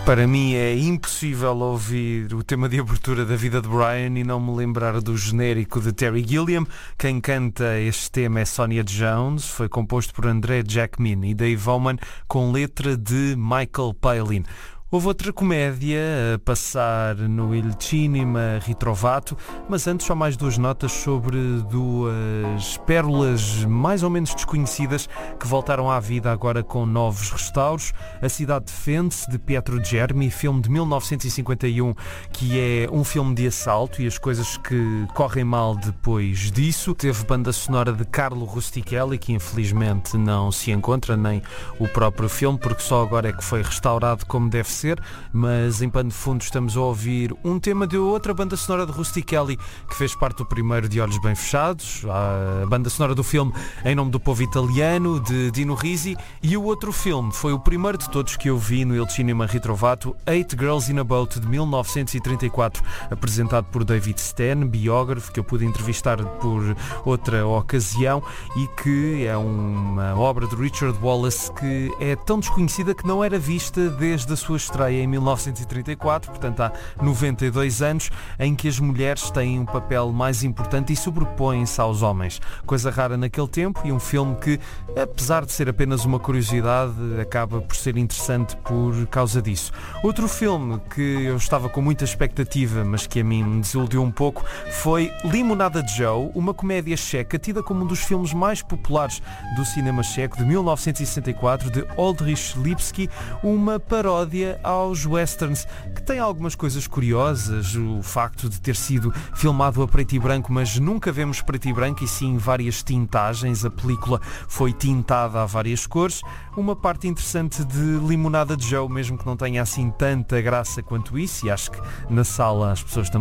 Para mim é impossível ouvir o tema de abertura da vida de Brian e não me lembrar do genérico de Terry Gilliam. Quem canta este tema é Sonia Jones, foi composto por André Jacquemin e Dave Oman, com letra de Michael Palin. Houve outra comédia a passar no Il Cinema Ritrovato, mas antes só mais duas notas sobre duas pérolas mais ou menos desconhecidas que voltaram à vida agora com novos restauros. A Cidade Defende-se, de Pietro Germi, filme de 1951, que é um filme de assalto e as coisas que correm mal depois disso. Teve banda sonora de Carlo Rustichelli, que infelizmente não se encontra, nem o próprio filme, porque só agora é que foi restaurado como deve ser, mas em pano de fundo estamos a ouvir um tema de outra banda sonora de Rustichelli, que fez parte do primeiro De Olhos Bem Fechados, a banda sonora do filme Em Nome do Povo Italiano, de Dino Risi, e o outro filme foi o primeiro de todos que eu vi no Il Cinema Ritrovato, Eight Girls in a Boat, de 1934, apresentado por David Stan, biógrafo que eu pude entrevistar por outra ocasião, e que é uma obra de Richard Wallace que é tão desconhecida que não era vista desde a sua estreia em 1934, portanto há 92 anos, em que as mulheres têm um papel mais importante e sobrepõem-se aos homens. Coisa rara naquele tempo, e um filme que, apesar de ser apenas uma curiosidade, acaba por ser interessante por causa disso. Outro filme que eu estava com muita expectativa, mas que a mim me desiludiu um pouco, foi Limonada Joe, uma comédia checa tida como um dos filmes mais populares do cinema checo, de 1964, de Oldrich Lipski, uma paródia aos westerns, que tem algumas coisas curiosas, o facto de ter sido filmado a preto e branco, mas nunca vemos preto e branco, e sim várias tintagens, a película foi tintada a várias cores. Uma parte interessante de Limonada de Joe, mesmo que não tenha assim tanta graça quanto isso, e acho que na sala as pessoas também